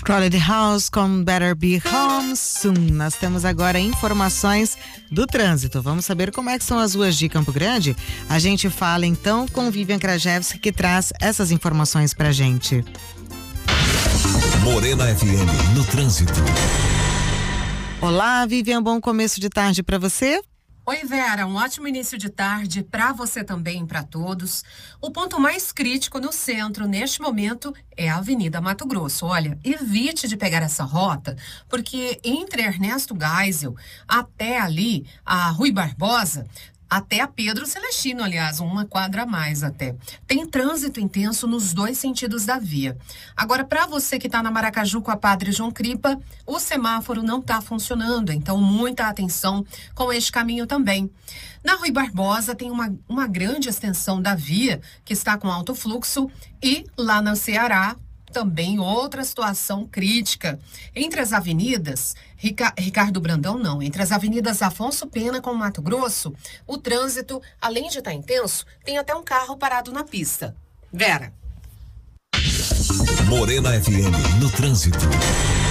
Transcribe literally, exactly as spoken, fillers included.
Quality House com Better Be Home Soon. Nós temos agora informações do trânsito. Vamos saber como é que são as ruas de Campo Grande? A gente fala então com Vivian Krajewski, que traz essas informações pra gente. Morena F M no trânsito. Olá, Vivian, bom começo de tarde para você. Oi, Vera, um ótimo início de tarde para você também e para todos. O ponto mais crítico no centro neste momento é a Avenida Mato Grosso. Olha, evite de pegar essa rota, porque entre Ernesto Geisel até ali a Rui Barbosa, até a Pedro Celestino, aliás, uma quadra a mais até. Tem trânsito intenso nos dois sentidos da via. Agora, para você que está na Maracaju com a Padre João Cripa, o semáforo não está funcionando, então muita atenção com este caminho também. Na Rui Barbosa tem uma, uma grande extensão da via que está com alto fluxo e lá no Ceará, também outra situação crítica. Entre as avenidas, Rica, Ricardo Brandão não, entre as avenidas Afonso Pena com Mato Grosso, o trânsito, além de estar intenso, tem até um carro parado na pista. Vera. Morena F M no trânsito.